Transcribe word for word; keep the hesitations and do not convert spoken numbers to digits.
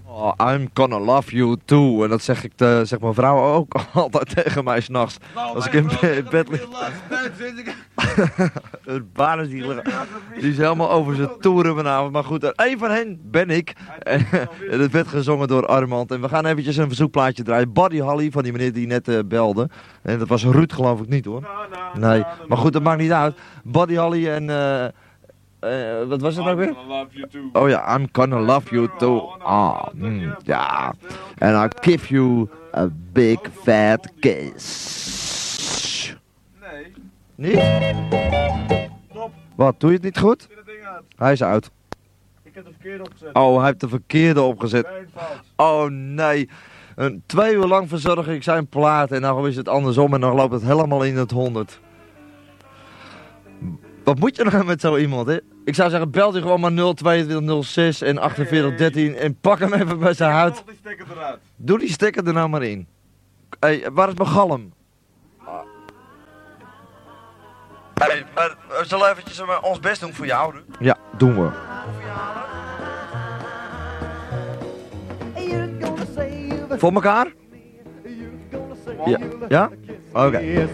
Oh, I'm gonna love you too. En dat zeg ik te, zeg mijn vrouw ook altijd tegen mij s'nachts. Nou, Als ik mijn in vrouw be- zegt bed dat lig. de laatste tijd vind ik- Het baan is die, die is helemaal over zijn toeren vanavond. Maar goed, één van hen ben ik. En het werd gezongen door Armand. En we gaan eventjes een verzoekplaatje draaien. Buddy Holly, van die meneer die net uh, belde. En dat was Ruud, geloof ik niet hoor. Nee, maar goed, dat maakt niet uit. Buddy Holly en... Uh, uh, wat was het nou weer? Oh ja, I'm gonna love you too. Ah, mm, ja. And I'll give you a big fat kiss. Nee. Niet? Stop. Wat, doe je het niet goed? Zet het ding uit. Hij is uit. Ik heb de verkeerde opgezet. Oh, hij heeft de verkeerde opgezet. Nee, fout. Oh nee. Een, twee uur lang verzorg ik zijn plaat en dan is het andersom en dan loopt het helemaal in het honderd. Wat moet je nou met zo iemand, hè? Ik zou zeggen, bel je gewoon maar nul tweeëntwintig nul zes en achtenveertig dertien en pak hem even bij zijn huid. Nog die stekker eruit. Doe die stekker er nou maar in. Hé, hey, waar is mijn galm? Hey, maar we zullen eventjes uh, ons best doen voor jou. Ja, doen we. Voor elkaar? Ja? Ja? Oké. Okay.